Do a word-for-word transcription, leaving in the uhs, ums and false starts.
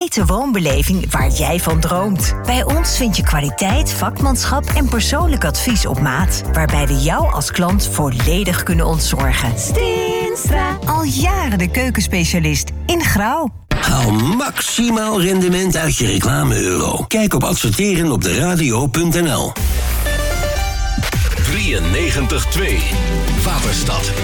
complete woonbeleving waar jij van droomt. Bij ons vind je kwaliteit, vakmanschap en persoonlijk advies op maat, waarbij we jou als klant volledig kunnen ontzorgen. Steenstra. Al jaren de keukenspecialist in Grauw. Haal maximaal rendement uit je reclame-euro. Kijk op adverteren op de radio punt n l. drieënnegentig komma twee Waterstad